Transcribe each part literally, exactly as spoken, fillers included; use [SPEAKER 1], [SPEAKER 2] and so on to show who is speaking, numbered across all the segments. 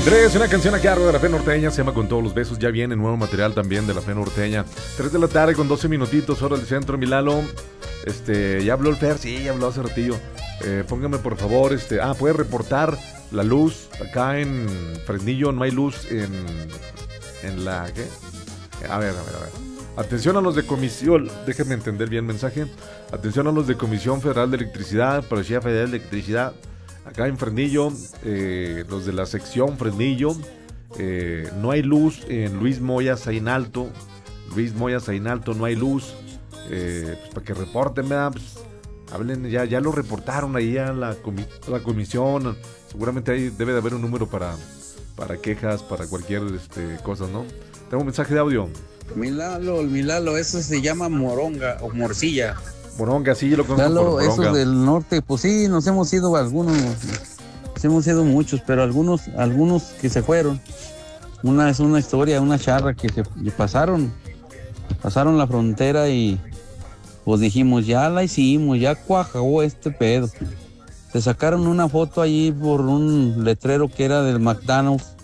[SPEAKER 1] Andrés, una canción a cargo de La Fe Norteña, se llama Con Todos los Besos. Ya viene nuevo material también de La Fe Norteña. tres de la tarde con doce minutitos, hora del centro, Milalo. Este, ya habló el Fer, sí, ya habló hace ratillo. Eh, póngame por favor, este, ah, puede reportar la luz acá en Fresnillo, no hay luz en, en la, ¿qué? A ver, a ver, a ver. Atención a los de comisión, déjenme entender bien el mensaje. Atención a los de Comisión Federal de Electricidad, Policía Federal de Electricidad, acá en Fresnillo, eh, los de la sección Fresnillo, eh, no hay luz en Luis Moya Zainalto, Luis Moya Zainalto, no hay luz, eh, pues para que reporten, ¿verdad? Pues, hablen, ya, ya lo reportaron ahí a la, comi a la comisión, seguramente ahí debe de haber un número para, para quejas, para cualquier este, cosa, ¿no? Tengo un mensaje de audio.
[SPEAKER 2] Milalo, el Milalo, eso se llama moronga o morcilla.
[SPEAKER 1] Moronga, sí, lo conozco
[SPEAKER 2] Milalo,
[SPEAKER 1] por moronga.
[SPEAKER 2] esos del norte, pues sí, nos hemos ido algunos, nos hemos ido muchos, pero algunos, algunos que se fueron. Una es una historia, una charra que se que pasaron, pasaron la frontera y pues dijimos, ya la hicimos, ya cuajó este pedo. Se sacaron una foto allí por un letrero que era del McDonald's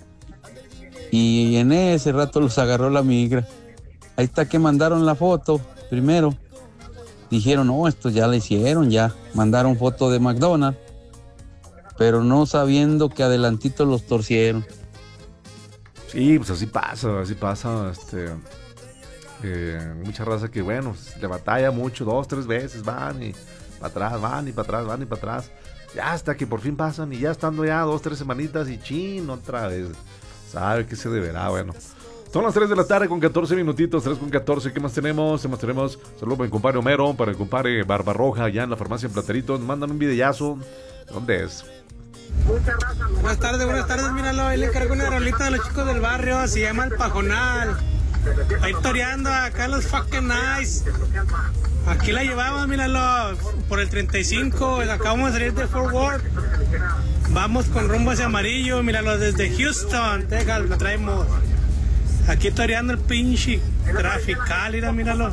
[SPEAKER 2] y en ese rato los agarró la migra. Ahí está que mandaron la foto primero. Dijeron, no, esto ya la hicieron, ya. Mandaron foto de McDonald's, pero no sabiendo que adelantito los torcieron.
[SPEAKER 1] Sí, pues así pasa, así pasa, este... Eh, mucha raza que, bueno, le batalla mucho, dos, tres veces, van y para atrás, van y para atrás, van y para atrás. Ya hasta que por fin pasan y ya estando ya dos, tres semanitas y chin, otra vez. Sabe que se deberá, bueno. Son las tres de la tarde con catorce minutitos, tres con catorce. ¿Qué más tenemos? ¿Qué más tenemos? Saludos para el compadre Homero, para el compadre Barbarroja, allá en la farmacia en Platerito. Nos mandan un videllazo. ¿Dónde es?
[SPEAKER 3] Buenas tardes, buenas tardes, míralo. Ahí le encargo una rolita de los chicos del barrio. Se llama El Pajonal. Ahí toreando acá los fucking nice. Aquí la llevamos, míralo. Por el treinta y cinco. Acabamos de salir de Fort Worth. Vamos con rumbo hacia Amarillo, míralo, desde Houston, Texas, lo traemos. Aquí toreando el pinche trafical, mira, míralo.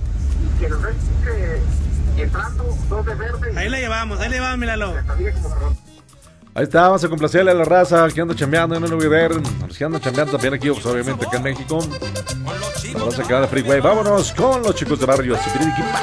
[SPEAKER 3] Ahí la llevamos, ahí la llevamos, míralo.
[SPEAKER 1] Ahí está, vamos a complacerle a la raza que anda chambeando, no lo voy a ver. Los que andan chambeando también aquí, pues, obviamente acá en México. La raza que va de Freeway. Vámonos con los chicos de barrio.